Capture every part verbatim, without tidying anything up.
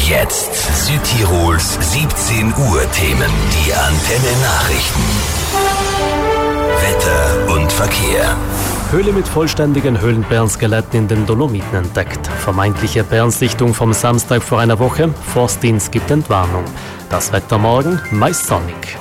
Jetzt Südtirols siebzehn Uhr Themen. Die Antenne Nachrichten. Wetter und Verkehr. Höhle mit vollständigen Höhlenbärenskeletten in den Dolomiten entdeckt. Vermeintliche Bärensichtung vom Samstag vor einer Woche. Forstdienst gibt Entwarnung. Das Wetter morgen meist sonnig.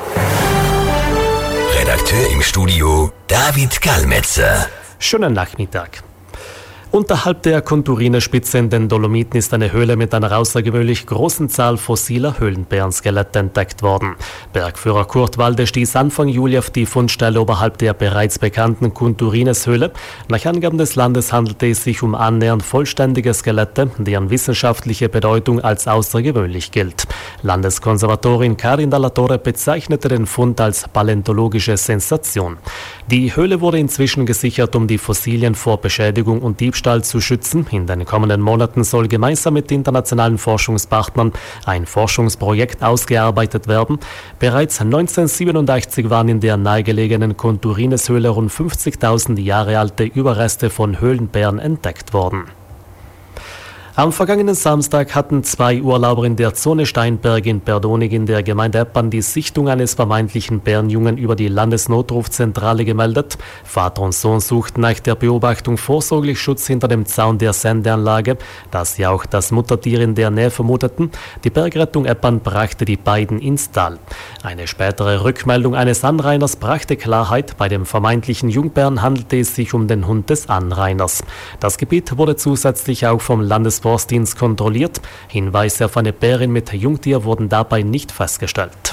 Redakteur im Studio David Kalmetzer. Schönen Nachmittag. Unterhalb der Conturine-Spitze in den Dolomiten ist eine Höhle mit einer außergewöhnlich großen Zahl fossiler Höhlenbärenskelette entdeckt worden. Bergführer Kurt Walde stieß Anfang Juli auf die Fundstelle oberhalb der bereits bekannten Conturines-Höhle. Nach Angaben des Landes handelte es sich um annähernd vollständige Skelette, deren wissenschaftliche Bedeutung als außergewöhnlich gilt. Landeskonservatorin Karin Dalla Torre bezeichnete den Fund als paläontologische Sensation. Die Höhle wurde inzwischen gesichert, um die Fossilien vor Beschädigung und Diebstahl zu schützen. In den kommenden Monaten soll gemeinsam mit internationalen Forschungspartnern ein Forschungsprojekt ausgearbeitet werden. Bereits neunzehnhundertsiebenundachtzig waren in der nahegelegenen Conturines-Höhle rund fünfzigtausend Jahre alte Überreste von Höhlenbären entdeckt worden. Am vergangenen Samstag hatten zwei Urlauber in der Zone Steinberg in Perdonig in der Gemeinde Eppan die Sichtung eines vermeintlichen Bärenjungen über die Landesnotrufzentrale gemeldet. Vater und Sohn suchten nach der Beobachtung vorsorglich Schutz hinter dem Zaun der Sendeanlage, da sie auch das Muttertier in der Nähe vermuteten. Die Bergrettung Eppan brachte die beiden ins Tal. Eine spätere Rückmeldung eines Anrainers brachte Klarheit. Bei dem vermeintlichen Jungbären handelte es sich um den Hund des Anrainers. Das Gebiet wurde zusätzlich auch vom Landesforstdienst kontrolliert. Hinweise auf eine Bärin mit Jungtier wurden dabei nicht festgestellt.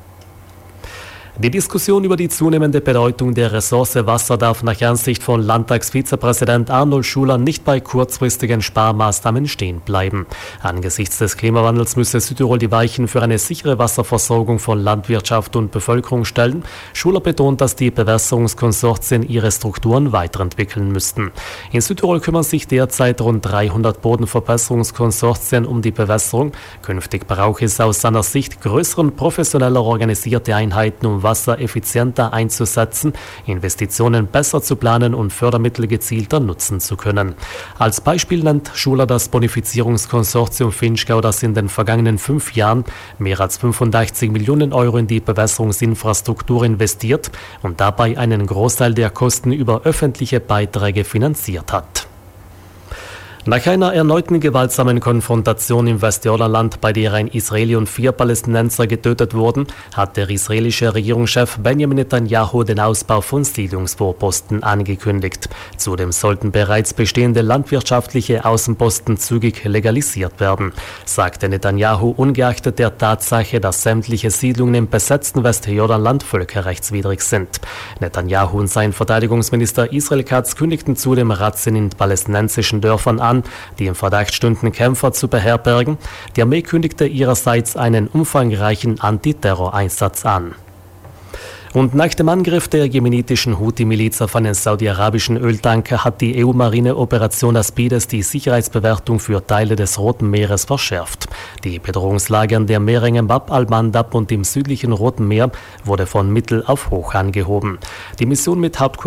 Die Diskussion über die zunehmende Bedeutung der Ressource Wasser darf nach Ansicht von Landtagsvizepräsident Arnold Schuler nicht bei kurzfristigen Sparmaßnahmen stehen bleiben. Angesichts des Klimawandels müsse Südtirol die Weichen für eine sichere Wasserversorgung von Landwirtschaft und Bevölkerung stellen. Schuler betont, dass die Bewässerungskonsortien ihre Strukturen weiterentwickeln müssten. In Südtirol kümmern sich derzeit rund dreihundert Bodenverbesserungskonsortien um die Bewässerung. Künftig brauche es aus seiner Sicht größere und professioneller organisierte Einheiten, um Wasser effizienter einzusetzen, Investitionen besser zu planen und Fördermittel gezielter nutzen zu können. Als Beispiel nennt Schuler das Bonifizierungskonsortium Vinschgau, das in den vergangenen fünf Jahren mehr als fünfundachtzig Millionen Euro in die Bewässerungsinfrastruktur investiert und dabei einen Großteil der Kosten über öffentliche Beiträge finanziert hat. Nach einer erneuten gewaltsamen Konfrontation im Westjordanland, bei der ein Israeli und vier Palästinenser getötet wurden, hat der israelische Regierungschef Benjamin Netanyahu den Ausbau von Siedlungsvorposten angekündigt. Zudem sollten bereits bestehende landwirtschaftliche Außenposten zügig legalisiert werden, sagte Netanyahu, ungeachtet der Tatsache, dass sämtliche Siedlungen im besetzten Westjordanland völkerrechtswidrig sind. Netanyahu und sein Verteidigungsminister Israel Katz kündigten zudem Razzien in palästinensischen Dörfern an, die im Verdacht stünden, Kämpfer zu beherbergen. Die Armee kündigte ihrerseits einen umfangreichen Antiterror-Einsatz an. Und nach dem Angriff der jemenitischen Houthi-Miliz auf einen saudi-arabischen Öltanker hat die E U-Marine-Operation Aspides die Sicherheitsbewertung für Teile des Roten Meeres verschärft. Die Bedrohungslage an der Meerenge Bab al-Mandab und im südlichen Roten Meer wurde von mittel auf hoch angehoben. Die Mission mit Hauptquartier